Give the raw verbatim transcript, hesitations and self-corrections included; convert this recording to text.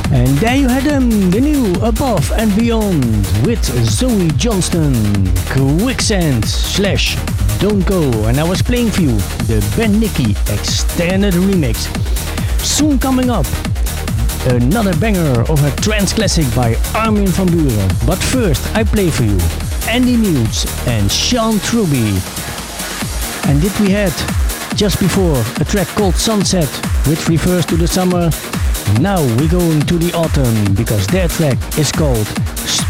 And there you had them, the new Above and Beyond with Zoe Johnston, Quicksand slash Don't Go. And I was playing for you the Ben Nicky extended remix. Soon coming up, another banger of a trance classic by Armin van Buuren. But first I play for you Andy Mutes and Sean Truby. And did we had just before a track called Sunset, which refers to the summer. Now we go into the autumn because their track is called